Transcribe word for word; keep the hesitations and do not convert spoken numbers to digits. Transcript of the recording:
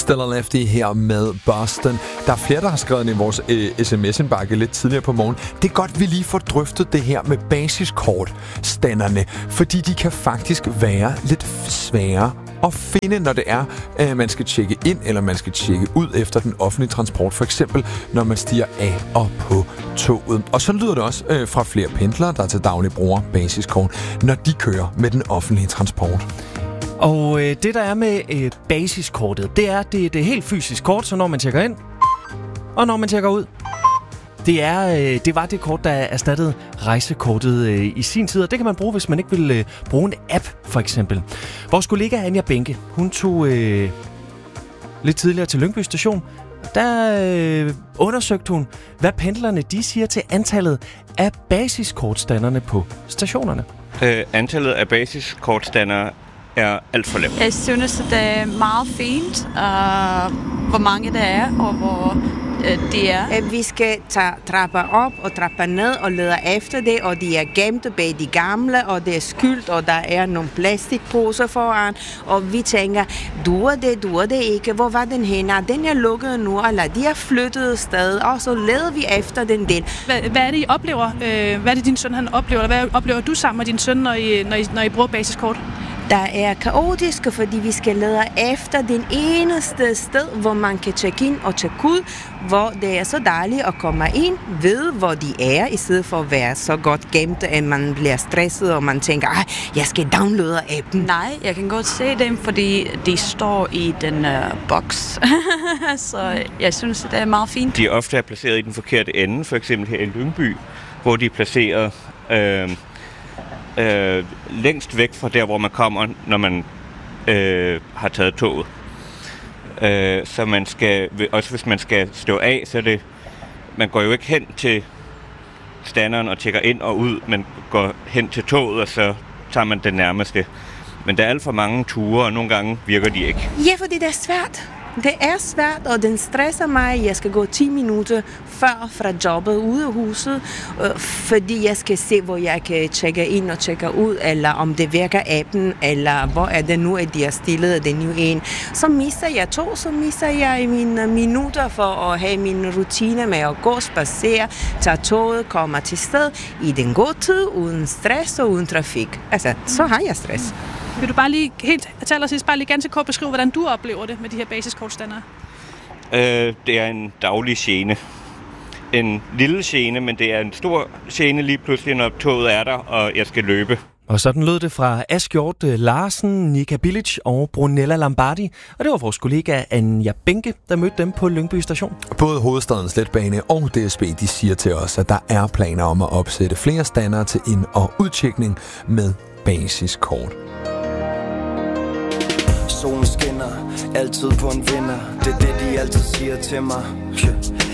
Stella Lefty her med Boston. Der er flere, der har skrevet i vores øh, sms-indbakke lidt tidligere på morgen. Det er godt, vi lige får drøftet det her med basiskortstanderne, fordi de kan faktisk være lidt svære at finde, når det er, at man skal tjekke ind, eller man skal tjekke ud efter den offentlige transport. For eksempel, når man stiger af og på toget. Og så lyder det også øh, fra flere pendlere, der til daglig bruger basiskort, når de kører med den offentlige transport. Og øh, det, der er med øh, basiskortet, det er, det er det helt fysisk kort, så når man tjekker ind, og når man tjekker ud. Det, er, øh, det var det kort, der erstattede rejsekortet øh, i sin tid, og det kan man bruge, hvis man ikke vil øh, bruge en app, for eksempel. Vores kollega Anja Benke, hun tog øh, lidt tidligere til Lyngby Station. Der øh, undersøgte hun, hvad pendlerne de siger til antallet af basiskortstanderne på stationerne. Øh, antallet af basiskortstandere er alt for lavt. Jeg synes, at det er meget fint, uh, hvor mange der er, og hvor uh, det er. Vi skal tage trapper op og trapper ned og lede efter det, og de er gemt bag de gamle, og det er skyldt, og der er nogle plastikposer foran, og vi tænker, duer det, duer det ikke, hvor var den henne? Den er lukket nu, eller de er flyttet sted, og så leder vi efter den del. Hvad, hvad er det, I oplever? Hvad er det, din søn han oplever? Eller hvad oplever du sammen med din søn, når I, når I, når I bruger basiskort? Der er kaotiske, fordi vi skal lede efter den eneste sted, hvor man kan tjekke ind og tjekke ud, hvor det er så dejligt at komme ind, ved hvor de er, i stedet for at være så godt gemt, at man bliver stresset, og man tænker, ej, jeg skal downloade appen. Nej, jeg kan godt se dem, fordi de står i den uh, boks. Så jeg synes, det er meget fint. De er ofte placeret i den forkerte ende, for eksempel her i Lyngby, hvor de er placeret øh, øh, længst væk fra der, hvor man kommer, når man øh, har taget toget. Øh, så man skal, også hvis man skal stå af, så er det, man går jo ikke hen til standeren og tjekker ind og ud, man går hen til toget, og så tager man det nærmeste. Men der er alt for mange ture, og nogle gange virker de ikke. Ja, fordi det er svært. Det er svært, og den stresser mig. Jeg skal gå ti minutter før fra jobbet ude af huset, øh, fordi jeg skal se, hvor jeg kan tjekke ind og tjekke ud, eller om det virker appen, eller hvor er det nu, at de har stillet den nye en. Så misser jeg to, så misser jeg mine minutter for at have min rutine med at gå og spacere, tage toget, komme til sted i den gode tid, uden stress og uden trafik. Altså, så har jeg stress. Vil du bare lige helt til allersidst bare lige ganske kort beskrive, hvordan du oplever det med de her basiskortstandere? Øh, det er en daglig gene. En lille gene, men det er en stor gene lige pludselig, når toget er der, og jeg skal løbe. Og sådan lød det fra Asgjort Larsen, Nika Bilic og Brunella Lombardi. Og det var vores kollega Anja Benke, der mødte dem på Lyngby Station. Både Hovedstadens Letbane og D S B de siger til os, at der er planer om at opsætte flere standere til ind- og udtjekning med basiskort. Solen skinner, altid på en vinder. Det er det, de altid siger til mig.